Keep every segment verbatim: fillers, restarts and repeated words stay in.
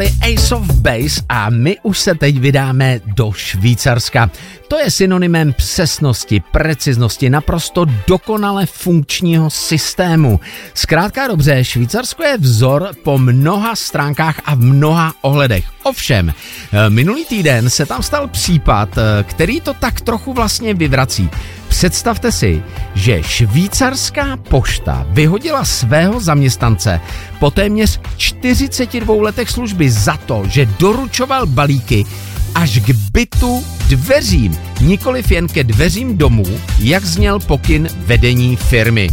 Ace of Base a my už se teď vydáme do Švýcarska. To je synonymem přesnosti, preciznosti, naprosto dokonale funkčního systému. Zkrátka dobře, Švýcarsko je vzor po mnoha stránkách a v mnoha ohledech. Ovšem, minulý týden se tam stal případ, který to tak trochu vlastně vyvrací. Představte si, že švýcarská pošta vyhodila svého zaměstnance po téměř čtyřiceti dvou letech služby za to, že doručoval balíky až k bytu dveřím, nikoliv jen ke dveřím domů, jak zněl pokyn vedení firmy.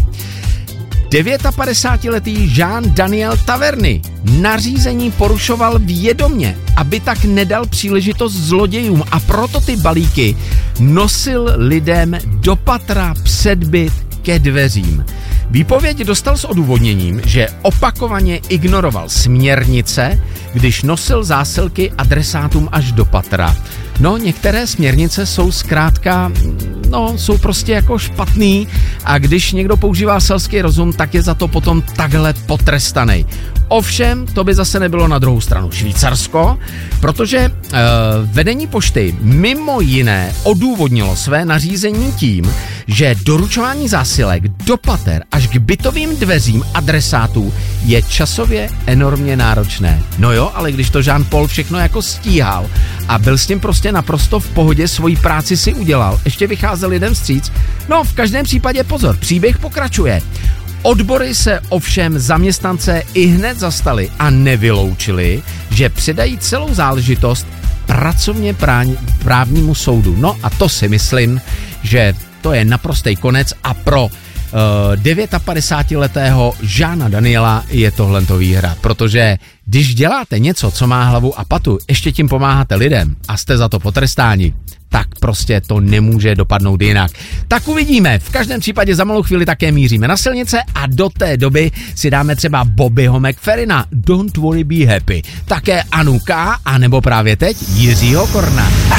devětapadesátiletý Jean Daniel Taverny nařízení porušoval vědomě, aby tak nedal příležitost zlodějům, a proto ty balíky nosil lidem do patra před byt ke dveřím. Výpověď dostal s odůvodněním, že opakovaně ignoroval směrnice, když nosil zásilky adresátům až do patra. No, některé směrnice jsou zkrátka, no, jsou prostě jako špatný, a když někdo používá selský rozum, tak je za to potom takhle potrestaný. Ovšem, to by zase nebylo na druhou stranu Švýcarsko, protože e, vedení pošty mimo jiné odůvodnilo své nařízení tím, že doručování zásilek do pater až k bytovým dveřím adresátů je časově enormně náročné. No jo, ale když to Jean-Paul všechno jako stíhal a byl s tím prostě naprosto v pohodě, svoji práci si udělal, ještě vycházel lidem vstříc, no v každém případě pozor, příběh pokračuje. Odbory se ovšem zaměstnance i hned zastali a nevyloučili, že předají celou záležitost pracovně právnímu soudu. No a to si myslím, že to je naprostý konec a pro uh, devětapadesátiletého Jeana Daniela je tohleto výhra, protože když děláte něco, co má hlavu a patu, ještě tím pomáháte lidem a jste za to potrestáni, tak prostě to nemůže dopadnout jinak. Tak uvidíme, v každém případě za malou chvíli také míříme na silnice a do té doby si dáme třeba Bobbyho McFerrina, Don't Worry Be Happy, také Anuka, a nebo právě teď Jiřího Korna.